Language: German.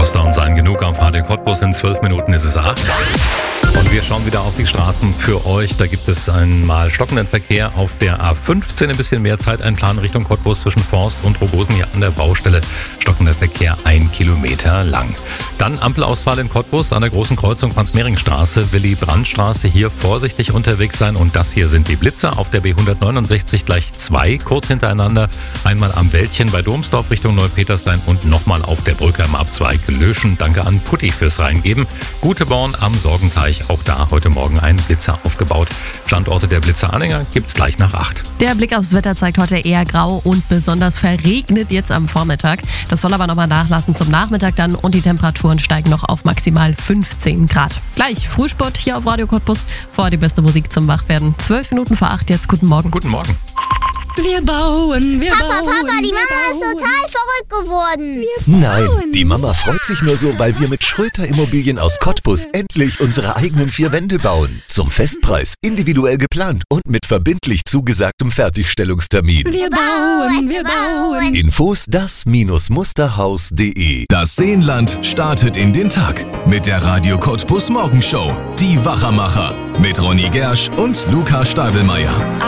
Costa und Sein Genug auf Radio Cottbus. In 12 Minuten ist es 8. Und wir schauen wieder auf die Straßen für euch. Da gibt es einmal stockenden Verkehr auf der A15. Ein bisschen mehr Zeit einplanen Richtung Cottbus zwischen Forst und Rogosen hier an der Baustelle. Stockender Verkehr 1 Kilometer lang. Dann Ampelausfall in Cottbus an der großen Kreuzung Franz-Mehring-Straße, Willy-Brandt-Straße. Hier vorsichtig unterwegs sein. Und das hier sind die Blitzer auf der B169 gleich 2 kurz hintereinander. Einmal am Wäldchen bei Domsdorf Richtung Neupeterslein und nochmal auf der Brücke am Abzweig Löschen. Danke an Putti fürs Reingeben. Guteborn am Sorgenteich. Auch da heute Morgen ein Blitzer aufgebaut. Standorte der Blitzeranhänger gibt's gleich nach 8. Der Blick aufs Wetter zeigt heute eher grau und besonders verregnet jetzt am Vormittag. Das soll aber nochmal nachlassen zum Nachmittag dann und die Temperaturen steigen noch auf maximal 15 Grad. Gleich Frühsport hier auf Radio Cottbus. Vorher die beste Musik zum Wachwerden. 12 Minuten vor 8 jetzt. Guten Morgen. Guten Morgen. Wir bauen, wir Papa, bauen. Papa, die Mama ist total verrückt geworden. Nein, die Mama freut sich nur so, weil wir mit Schröter Immobilien aus Cottbus endlich unsere eigenen 4 Wände bauen. Zum Festpreis, individuell geplant und mit verbindlich zugesagtem Fertigstellungstermin. Wir bauen, wir bauen. Infos das-musterhaus.de. Das Seenland startet in den Tag mit der Radio Cottbus Morgenshow. Die Wachermacher mit Ronny Gersch und Luca Stadelmeier.